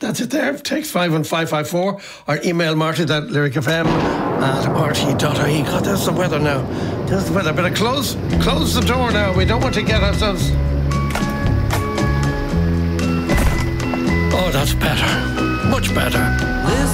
That's it there. Text 51554 or email marty@lyricfm@rt.ie. God, there's the weather now. There's the weather. Better close the door now. We don't want to get ourselves... Oh, that's better. Much better.